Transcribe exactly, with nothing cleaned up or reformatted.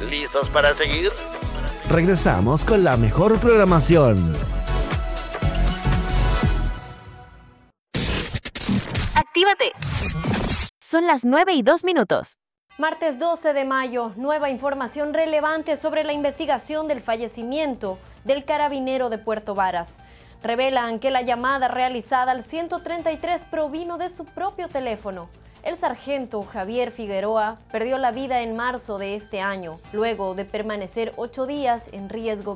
¿Listos para seguir? Regresamos con la mejor programación. ¡Actívate! Son las nueve y dos minutos. Martes doce de mayo, nueva información relevante sobre la investigación del fallecimiento del carabinero de Puerto Varas. Revelan que la llamada realizada al ciento treinta y tres provino de su propio teléfono. El sargento Javier Figueroa perdió la vida en marzo de este año, luego de permanecer ocho días en riesgo